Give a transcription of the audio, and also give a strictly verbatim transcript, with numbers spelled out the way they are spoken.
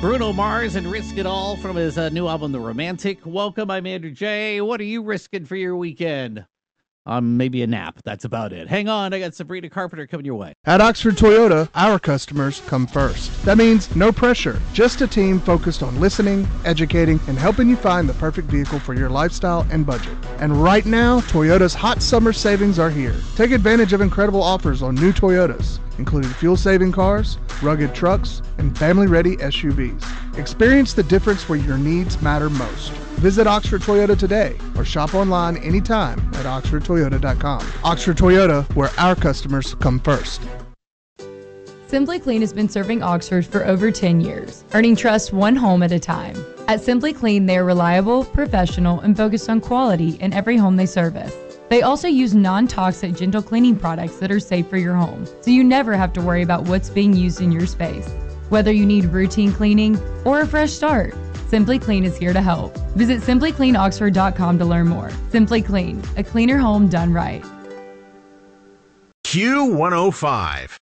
Bruno Mars and Risk It All from his uh, new album, The Romantic. Welcome, I'm Andrew J. What are you risking for your weekend? Um, maybe a nap. That's about it. Hang on, I got Sabrina Carpenter coming your way. At Oxford Toyota, our customers come first. That means no pressure, just a team focused on listening, educating, and helping you find the perfect vehicle for your lifestyle and budget. And right now, Toyota's hot summer savings are here. Take advantage of incredible offers on new Toyotas, including fuel-saving cars, rugged trucks, and family-ready S U Vs. Experience the difference where your needs matter most. Visit Oxford Toyota today or shop online anytime at oxford toyota dot com. Oxford Toyota, where our customers come first. Simply Clean has been serving Oxford for over ten years, earning trust one home at a time. At Simply Clean, they are reliable, professional, and focused on quality in every home they service. They also use non-toxic gentle cleaning products that are safe for your home, so you never have to worry about what's being used in your space. Whether you need routine cleaning or a fresh start, Simply Clean is here to help. Visit simply clean oxford dot com to learn more. Simply Clean, a cleaner home done right. Q one oh five.